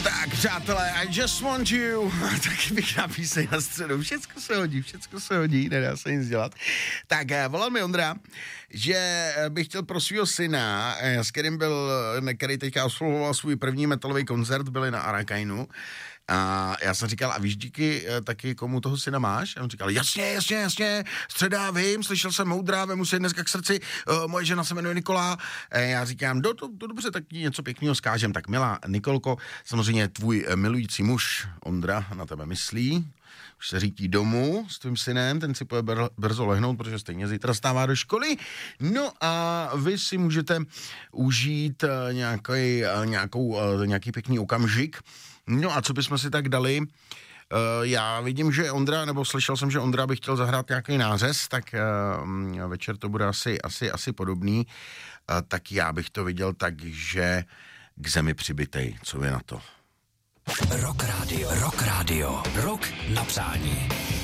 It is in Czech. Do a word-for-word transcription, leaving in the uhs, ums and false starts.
Tak, přátelé, I just want you. Taky bych píseň na středu. Všecko se hodí, všecko se hodí, nedá se nic dělat. Tak, volal mi Ondra, že bych chtěl pro svého syna, s kterým byl, který teďka absolvoval svůj první metalový koncert, byli na Arakainu. A já jsem říkal, a víš díky taky, komu toho syna máš? A on říkal, jasně, jasně, jasně, středa, vím, slyšel jsem Moudra, vemu si dneska k srdci, uh, moje žena se jmenuje Nikola. E, já říkám, do, do, do, dobře, tak něco pěkného zkážem. Tak milá Nikolko, samozřejmě tvůj milující muž Ondra na tebe myslí, už se řítí domů s tvým synem, ten si půjde br- brzo lehnout, protože stejně zítra stává do školy. No a vy si můžete užít uh, nějaký, uh, nějakou, uh, nějaký pěkný okamžik. No a co bychom si tak dali? Uh, já vidím, že Ondra, nebo slyšel jsem, že Ondra by chtěl zahrát nějaký nářez, tak uh, večer to bude asi, asi, asi podobný. Uh, tak já bych to viděl tak, že k zemi přibitej. Co je na to? Rock Radio, Rock Radio, Rock na přání.